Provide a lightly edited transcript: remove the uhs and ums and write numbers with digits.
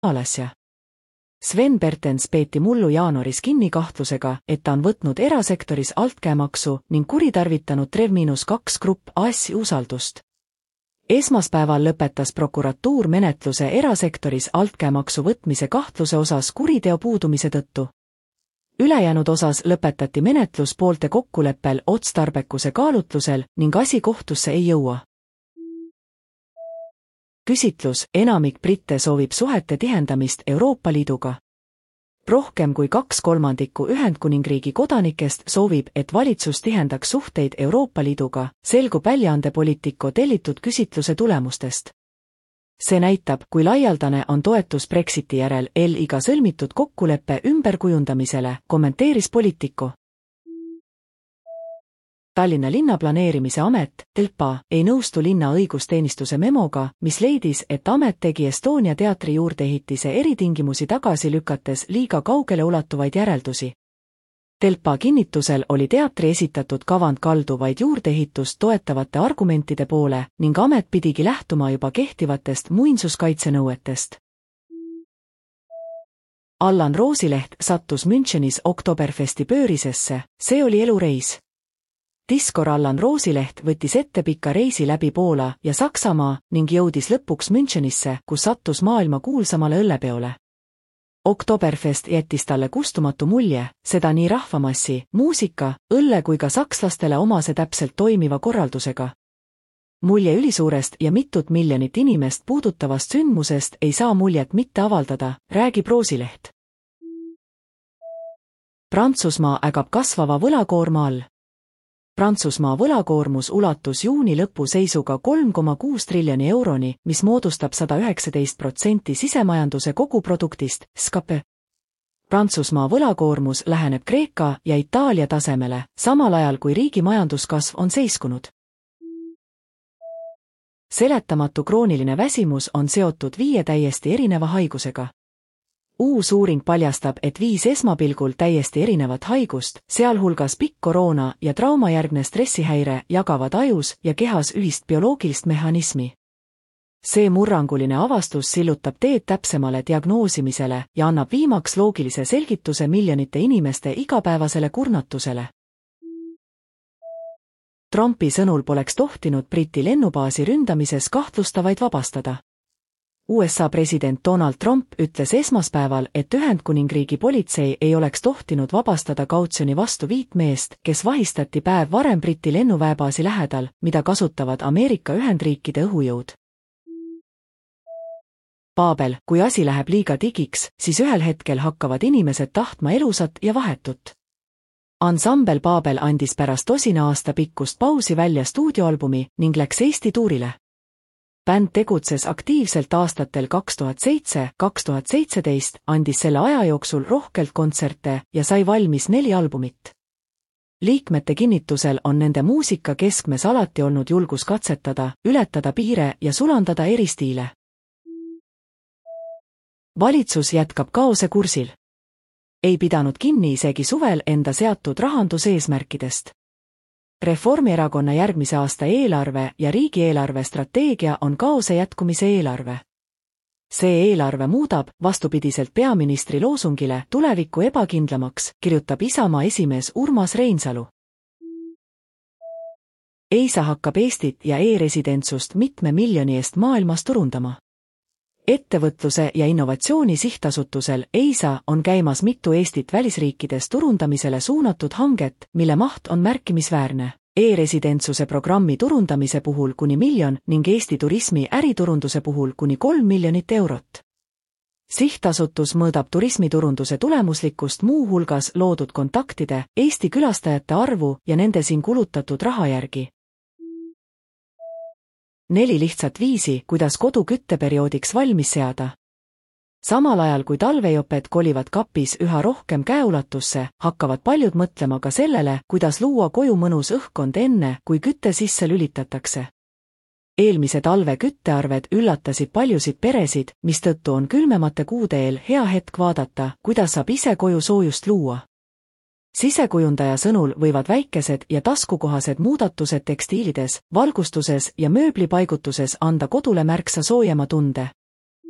Alasja. Sven Bertens peeti mullu jaanuaris kinni kahtlusega, et ta on võtnud erasektoris altkäemaksu ning kuritarvitanud Trev-2 Grupp AS-i usaldust. Esmaspäeval lõpetas prokuratuur menetluse erasektoris altkäemaksu võtmise kahtluse osas kuriteo puudumise tõttu. Ülejäänud osas lõpetati menetlus poolte kokkuleppel otstarbekuse kaalutlusel ning asi kohtusse ei jõua. Küsitlus: enamik britte soovib suhete tihendamist Euroopa Liiduga. Rohkem kui 2/3 Ühendkuningriigi kodanikest soovib, et valitsus tihendaks suhteid Euroopa Liiduga, selgub väljaande Politico tellitud küsitluse tulemustest. See näitab, kui laialdane on toetus Brexiti järel LI-ga sõlmitud kokkuleppe ümberkujundamisele, kommenteeris Politico. Tallinna linnaplaneerimise amet, TELPA, ei nõustu linna õigusteenistuse memoga, mis leidis, et amet tegi Estonia teatri juurdeehitise eritingimusi tagasi lükates liiga kaugele ulatuvaid järeldusi. TELPA kinnitusel oli teatri esitatud kavand kaldu vaid juurdeehitust toetavate argumentide poole ning amet pidigi lähtuma juba kehtivatest muinsuskaitsenõuetest. Allan Roosileht sattus Münchenis Oktoberfesti pöörisesse, see oli elureis. Diskor Allan Roosileht võttis ette pika reisi läbi Poola ja Saksamaa ning jõudis lõpuks Münchenisse, kus sattus maailma kuulsamale õllepeole. Oktoberfest jättis talle kustumatu mulje, seda nii rahvamassi, muusika, õlle kui ka sakslastele omase täpselt toimiva korraldusega. Mulje ülisuurest ja mitut miljonit inimest puudutavast sündmusest ei saa muljet mitte avaldada, räägib Roosileht. Prantsusmaa ägab kasvava võlakoorma all. Prantsusmaa võlakoormus ulatus juuni lõpu seisuga 3,6 triljoni euroni, mis moodustab 119% sisemajanduse koguproduktist, SKP. Prantsusmaa võlakoormus läheneb Kreeka ja Itaalia tasemele, samal ajal kui riigi majanduskasv on seiskunud. Seletamatu krooniline väsimus on seotud 5 täiesti erineva haigusega. Uus uuring paljastab, et 5 esmapilgul täiesti erinevat haigust, sealhulgas pikk koroona ja traumajärgne stressihäire, jagavad ajus ja kehas ühist bioloogilist mehhanismi. See murranguline avastus sillutab teed täpsemale diagnoosimisele ja annab viimaks loogilise selgituse miljonite inimeste igapäevasele kurnatusele. Trumpi sõnul poleks tohtinud Briti lennubaasi ründamises kahtlustavaid vabastada. USA president Donald Trump ütles esmaspäeval, et Ühendkuningriigi politsei ei oleks tohtinud vabastada kautsjoni vastu 5 meest, kes vahistati päev varem Briti lennuväebaasi lähedal, mida kasutavad Ameerika Ühendriikide õhujõud. Paabel: kui asi läheb liiga digiks, siis ühel hetkel hakkavad inimesed tahtma elusat ja vahetut. Ansambel Paabel andis pärast 10 aasta pikkust pausi välja stuudioalbumi ning läks Eesti tuurile. Bänd tegutses aktiivselt aastatel 2007–2017, andis selle aja jooksul rohkelt kontserte ja sai valmis 4 albumit. Liikmete kinnitusel on nende muusika keskmes alati olnud julgus katsetada, ületada piire ja sulandada eri stiile. Valitsus jätkab kaose kursil. Ei pidanud kinni isegi suvel enda seatud rahanduseesmärkidest. Reformierakonna järgmise aasta eelarve ja riigieelarve strateegia on kaose jätkumise eelarve. See eelarve muudab, vastupidiselt peaministri loosungile, tulevikku ebakindlamaks, kirjutab Isamaa esimees Urmas Reinsalu. EISA hakkab Eestit ja e-residentsust mitme miljoni eest maailmas turundama. Ettevõtluse ja innovatsiooni sihtasutusel EISA on käimas mitu Eestit välisriikides turundamisele suunatud hanget, mille maht on märkimisväärne. E-residentsuse programmi turundamise puhul kuni 1 miljon ning Eesti turismi äriturunduse puhul kuni 3 miljonit eurot. Sihtasutus mõõdab turismiturunduse tulemuslikkust muu hulgas loodud kontaktide, Eesti külastajate arvu ja nende siin kulutatud raha järgi. 4 lihtsat viisi, kuidas kodu kütteperioodiks valmis seada. Samal ajal kui talvejoped kolivad kapis üha rohkem käeulatusse, hakkavad paljud mõtlema ka sellele, kuidas luua koju mõnus õhkkond enne, kui kütte sisse lülitatakse. Eelmise talve küttearved üllatasid paljusid peresid, mistõttu on külmemate kuude eel hea hetk vaadata, kuidas saab ise koju soojust luua. Sisekujundaja sõnul võivad väikesed ja taskukohased muudatused tekstiilides, valgustuses ja mööblipaigutuses anda kodule märksa soojema tunde.